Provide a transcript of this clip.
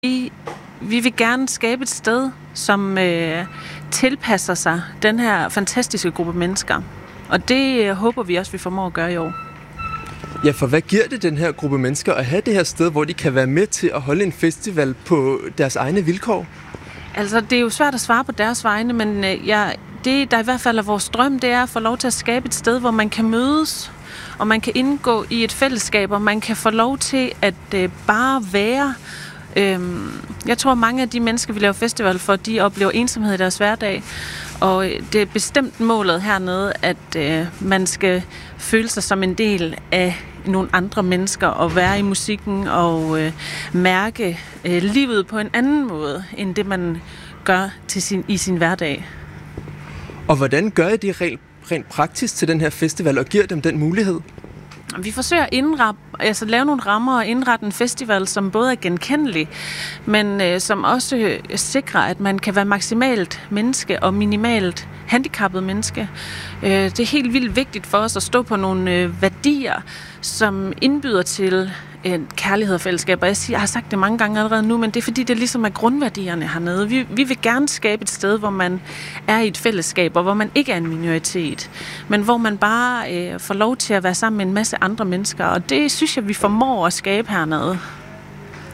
Vi vil gerne skabe et sted, som tilpasser sig den her fantastiske gruppe mennesker. Og det håber vi også, vi formår at gøre i år. Ja, for hvad giver det den her gruppe mennesker at have det her sted, hvor de kan være med til at holde en festival på deres egne vilkår? Altså, det er jo svært at svare på deres vegne, men det, der i hvert fald er vores drøm, det er at få lov til at skabe et sted, hvor man kan mødes, og man kan indgå i et fællesskab, og man kan få lov til at bare være. Jeg tror, mange af de mennesker, vi laver festival for, de oplever ensomhed i deres hverdag. Og det er bestemt målet hernede, at man skal føle sig som en del af nogle andre mennesker og være i musikken og mærke livet på en anden måde, end det man gør i sin hverdag. Og hvordan gør I det rent praktisk til den her festival og giver dem den mulighed? Vi forsøger at lave nogle rammer og indrette en festival, som både er genkendelig, men som også sikrer, at man kan være maksimalt menneske og minimalt handicappet menneske. Det er helt vildt vigtigt for os at stå på nogle værdier, som indbyder til en kærlighed og fællesskab. Og jeg har sagt det mange gange allerede nu, men det er fordi, det ligesom er grundværdierne hernede. Vi vil gerne skabe et sted, hvor man er i et fællesskab, og hvor man ikke er en minoritet, men hvor man bare får lov til at være sammen med en masse andre mennesker. Og det synes jeg, vi formår at skabe hernede.